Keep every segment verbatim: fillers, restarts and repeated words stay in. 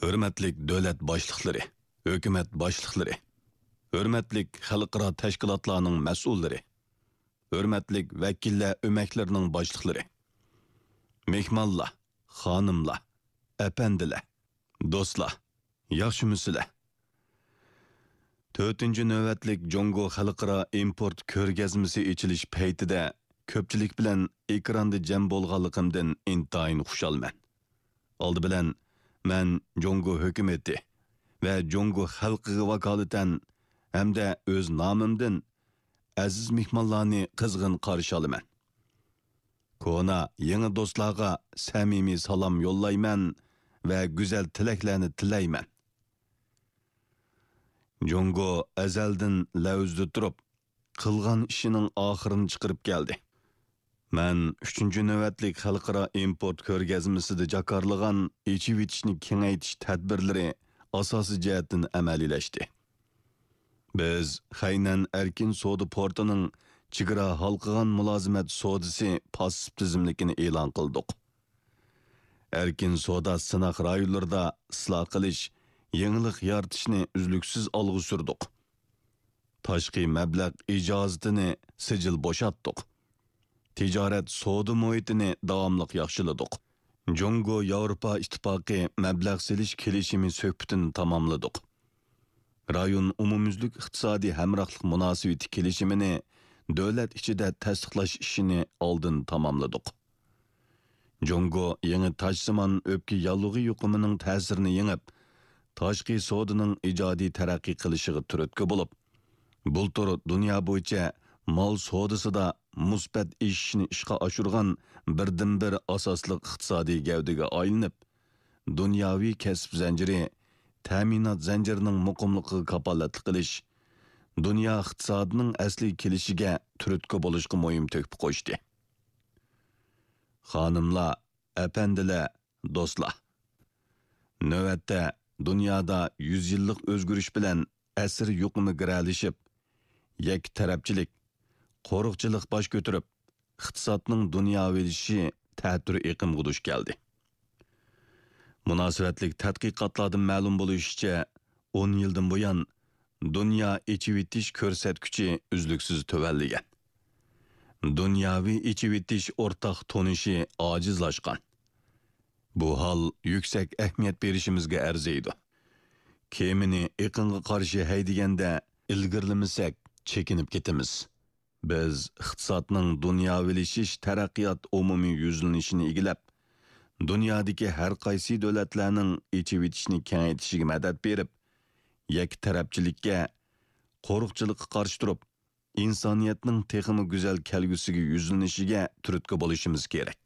Hürmetlik devlet başlıkları, hükümet başlıkları, hürmetlik xalqaro tashkilotlarning mas'ullari, hürmetlik vakillar ömeklerinin başlıkları, mehmonlar, xonimlar, apandilar, do'stlar, yaxshimisizlar? to'rtinchi navbatlik Jongo xalqaro import ko'rgazmasi ichilish paytida ko'pchilik bilan ekranda jam bo'lganligimdan intayin xushalman. Oldi bilan men Jongo hukumati va Jongo xalqiga vakolatan hamda o'z nomimdan aziz mehmonlarni qizg'in qarshi olaman. Kona yangi do'stlarga samimiy salom yo'llayman va go'zal tilaklarni tilayman. Jongo azaldan lavzda turib, qilgan ishining oxirini chiqarib keldi. Men uchinchi navbatlik xalqaro import ko'rgazmasida jakarlagan ichivitishni kengaytirish tadbirlari asosiy jihatdan amaliylashdi. Biz Xaynan erkin savdo portining chegara halqigan mulozimat savdosi passiv tizimligini e'lon qildik. Erkin savdo sinoq rayonlarida isloh qilish, yangilik yaratishni uzluksiz olg'a surdik. Tashqi mablag' ijozatini sijil bo'shatdik. Tijorat savdo muhitini davomli yaxshiladik. Jongo Yevropa ittifoqi mablag' silish kelishimi suhbatini tamomladik. Rayon umumyuzlik iqtisodiy hamrohlik munosabati kelishimini davlat ichida tasdiqlash ishini oldin tamomladik. Jongo yangi tajsimon o'pki yallig'i yuqumining ta'sirini yengib, tashqi savdoning ijodiy taraqqiy qilishiga turtki bo'lib, bultur dunyo bo'yicha mol savdosida musbat ishni ishga oshirgan birdan-bir asosli iqtisodiy gavdaga aylanib, dunyoviy kasb zanjiri, ta'minot zanjirining muqimligiga kapolatlik qilish, dunyo iqtisodining asli kelishiga turtki bo'lishga muhim to'kib qo'shdi. Xonimlar, apandilar, do'stlar. Navbatda dunyoda yuz yillik o'zgarish bilan asr yuqumi giralishib, yak tarafchilik, qo'riqchilik bosh ko'tarib, iqtisodning dunyoviy ta'tir iqimga duch keldi. Munosabatlik tadqiqotlardan ma'lum bo'lishicha, o'n yildan buyon dunyo ichivitish ko'rsatkichi uzluksiz tuvalligan. Dunyoviy ichivitish o'rtaq tonishi ojizlashgan. Bu hol yuksak ahamiyat berishimizga arziydi. Kemini iqinga qarshi haydaganda ilgirlamasak chekinib ketamiz. Biz iqtisodning dunyovilashish taraqqiyot umumiy yuzlanishini egilab, dunyodagi har qaysi davlatlarning ichivitishni kengaytishiga madad berib, yak tarafchilikka, qo'riqchilikqa qarshi turib, insoniyatning texmi go'zal kelgusiga yuzlanishiga turtki bo'lishimiz kerak.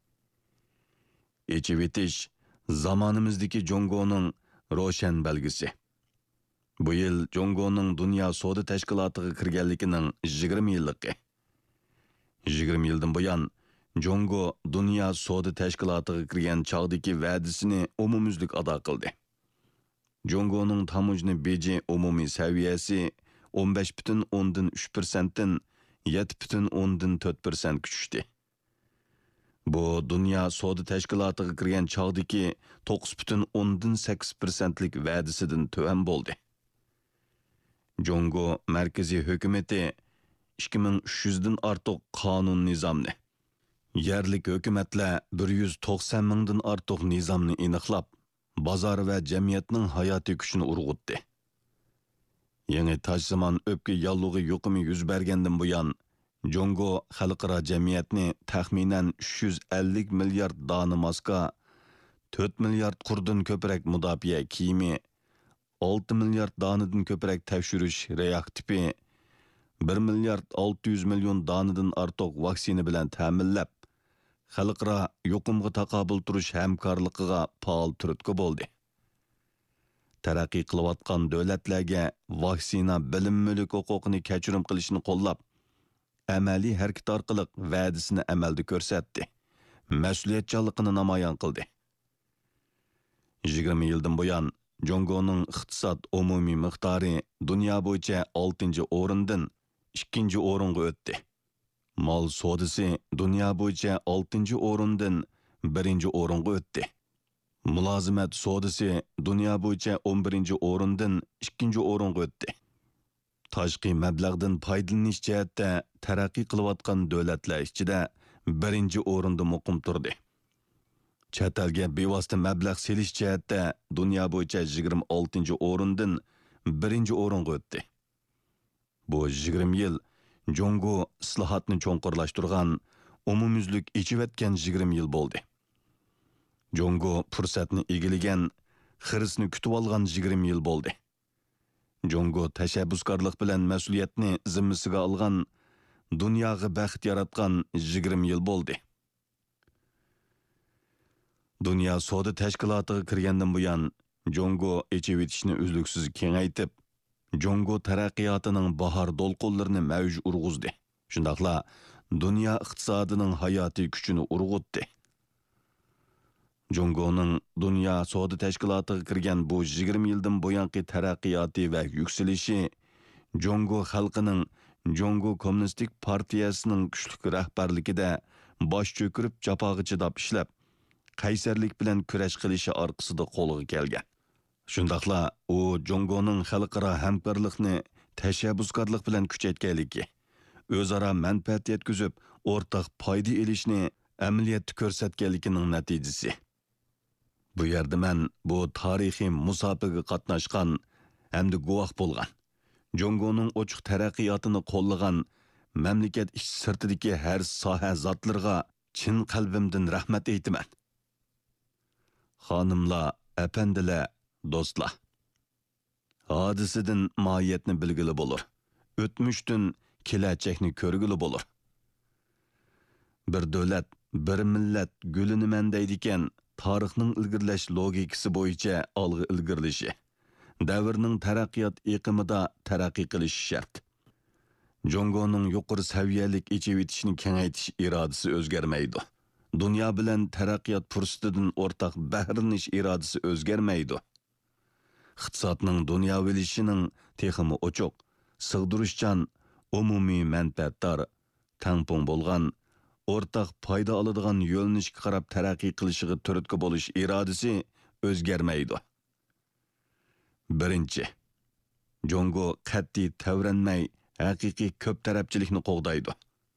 Ichivitish zamonimizdagi Jongoning ro'shan belgisi. Bu yil Jongoning dunyo savdo tashkilotiga kirganligining yigirma yilligi. yigirma yildan buyon Jongo dunyo savdo tashkilotiga kirgan chog'dagi va'dasini umumyuzlik ado qildi. Jongoning tamojni beji umumiy saviyasi o'n besh butun o'ndan uch persent dan yetti butun o'ndan to'rt persent tushdi. Bu dunyo savdo tashkilotiga kirgan chog'dagi to'qqiz butun o'ndan sakkiz persentlik va'dasidan tuvan bo'ldi. Jongo markaziy hukumati ikki ming uch yuz dan ortiq qonun nizomni, yerlik hukumatlar bir yuz to'qson mingdan ortiq nizomni aniqlab, bozor va jamiyatning hayotiy kuchini urg'utdi. Yangi tajsimon o'pki yallig'i yuqumi yuz bergandan buyon Jongo xalqaro jamiyatni taxminan uch yuz ellik milliard dona maska, to'rt milliard qurdan ko'proq mudofaa kiyimi, olti milliard donadan ko'proq tekshirish reaktivi, bir milliard olti yuz million donadan ortiq vaksina bilan ta'minlab, xalqaro yuqumga taqobil turish hamkorligiga faol turtki bo'ldi. Taraqqiy qilayotgan davlatlarga vaksina bilim mulk huquqini kechirim qilishni qo'llab, amaliy harakat orqali va'dasini amalda ko'rsatdi. Mas'uliyatchanligini namoyon qildi. yigirma yildan buyon Jongoning iqtisod umumiy miqdori dunyo bo'yicha oltinchi o'rindan ikkinchi o'ringa o'tdi. Mol savdosi dunyo bo'yicha oltinchi o'rindan birinchi o'ringa o'tdi. Mulozimat sodisi dunyo bo'yicha o'n birinchi o'rindan ikkinchi o'ringa o'tdi. Tashqi mablag'dan foydalanish jihatda taraqqiy qilayotgan davlatlar ichida birinchi o'rinda muqim turdi. Chet elga bevosita mablag' selish jihatda dunyo bo'yicha yigirma oltinchi o'rindan birinchi o'ringa o'tdi. Bu yigirma yil Jongo islohotni cho'nqurlashtirgan, umumyuzlik ichivetgan yigirma yil bo'ldi. Jongo fursatni egillagan, xirisni kutib olgan yigirma yil bo'ldi. Jongo tashabbuskorlik bilan mas'uliyatni zimmasiga olgan, dunyoga baxt yaratgan yigirma yil bo'ldi. Dunyo savdo tashkilotiga kirgandan buyon Jongo echivitishni uzluksiz kengaytib, Jongo taraqqiyotining bahor do'lqinlarini mavj urg'izdi. Shundaqla dunyo iqtisodining hayotiy kuchini urg'utdi. Jongoning dunyo savdo tashkilotiga kirgan bu yigirma yildan buyongi taraqqiyoti va yuksalishi Jongo xalqining Jongo Kommunistik partiyasining kuchli rahbarligida bosh cho'kirib jafoga chidab ishlab, qaysarlik bilan kurash qilishi orqasida qo'lga kelgan. Shundaqla u Jongoning xalqaro hamkorlikni tashabbuskorlik bilan kuchaytganligi, o'zaro manfaat yetkazib, o'rtaq foyda elishni amaliyotda ko'rsatganligining natijasi. Bu yerda men bu tarixiy musobaqa qatnashgan hamda guvoh bo'lgan, Jongoning ochiq taraqqiyotini qo'llagan mamlakat ish sirtidagi har soha zotlarga chin qalbimdan rahmat aytaman. Xonimlar, apandilar, do'stlar. Hodisidan mohiyatni bilgili bo'lur. O'tmishdan kelajakni ko'rgili bo'lur. Bir davlat, bir millat gulini mandaydigan tarixning ilgirlash logikasi bo'yicha olg'a ilgirlishi, davrning taraqqiyot iqimida taraqqiy qilishi shart. Jongoning yuqori saviyalik echivitishni kengaytish irodasi o'zgarmaydi. Dunyo bilan taraqqiyot fursatidan o'rtaq bahrlanish irodasi o'zgarmaydi. Iqtisodning dunyovilishining texmi ochiq, sig'dirishchan, umumiy manfaatdor, tangpung bo'lgan, o'rtaq foyda oladigan yo'lnishga qarab taraqqiy qilishiga turtki bo'lish irodasi o'zgarmaydi. Birinchi, Jongo qat'iy tavranmay haqiqiy ko'p tarafchilikni qo'g'daydi.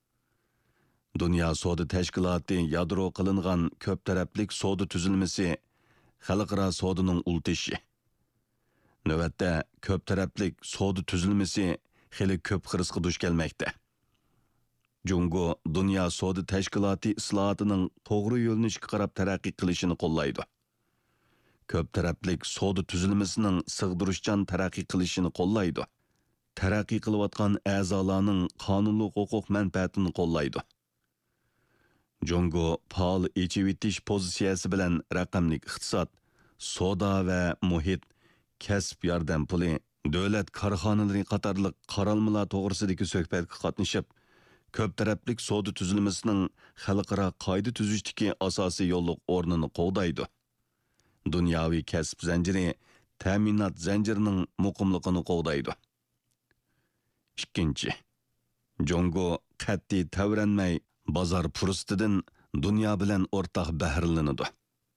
Dunyo savdo tashkiloti yadro qilingan ko'p taraflik savdo tuzilmasi xalqaro savdoning ultishi. Navbatda ko'p taraflik savdo tuzilmasi xili ko'p xirisga duch kelmoqda. Jongo dunyo savdo tashkiloti islohotining to'g'ri yo'lnishga qarab taraqqiy qilishini qo'llaydi. Ko'p taraflik savdo tuzilmasining sig'dirishchan taraqqiy qilishini qo'llaydi. Taraqqiy qilayotgan a'zolarning qonunli huquq manfaatini qo'llaydi. Jongo faol echivitish pozitsiyasi bilan raqamli iqtisod, savdo va muhit, kasb yordam puli, davlat korxonalari qatorliq qaralmalar to'g'risidagi suhbatga qatnashib, ko'p taraflik savdo tuzilmasining xalqaro qoida tuzishdagi asosiy yo'lliq o'rnini qo'g'daydi. Dunyoviy kasb zanjiri, ta'minot zanjirining muqimligini qo'g'daydi. Ikkinchi, Jongo qat'iy tavranmay bozor fursatidan dunyo bilan o'rtaq bahrlanadi.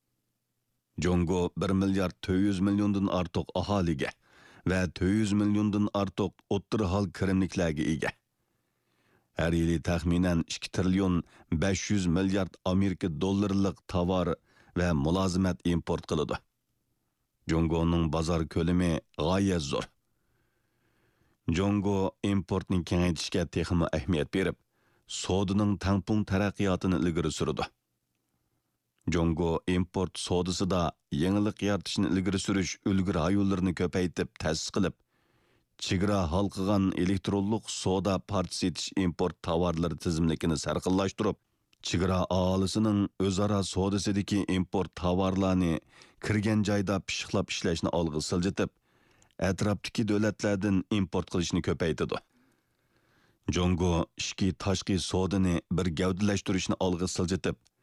Jongo bir milliard to'rt yuz milliondan ortiq aholiga va to'rt yuz milliondan ortiq o'rta hol kirimliklarga ega. Har yili taxminan ikki trillion besh yuz milliard Amerika dollarlik tovar va mulozimat import qiladi. Jongoning bozor ko'lami g'oyat zo'r. Jongo importning kengaytishga texmi ahamiyat berib, savdoning tangpung taraqqiyotini ilgari surdi. Jongo import savdosida yangilik yaratishni ilgari surish ulguri yo'llarini ko'paytib ta'sis qilib, chegara halqıgan elektronlik savdo partisi etish import tovarlari tizimlikini sarxillashtirib, chegara aholisining o'zaro savdosidagi import tovarlarni kirgan joyda pishiqlab ishlashni olg'a siljitib, atrofdagi davlatlardan import qilishni ko'paytirdi. Jongo ishki tashqi savdoni bir gavdalashtirishni olg'a siljitib,